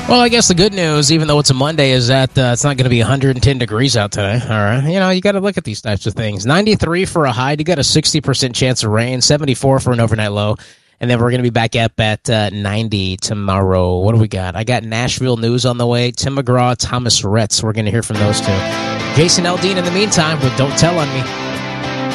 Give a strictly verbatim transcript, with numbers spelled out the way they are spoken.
Well, I guess the good news, even though it's a Monday, is that uh, it's not going to be one hundred ten degrees out today. All right. You know, you got to look at these types of things. ninety-three for a high. You got a sixty percent chance of rain. seventy-four for an overnight low. And then we're going to be back up at uh, ninety tomorrow. What do we got? I got Nashville news on the way. Tim McGraw, Thomas Rhetz. We're going to hear from those two. Jason Aldean in the meantime with Don't Tell on Me.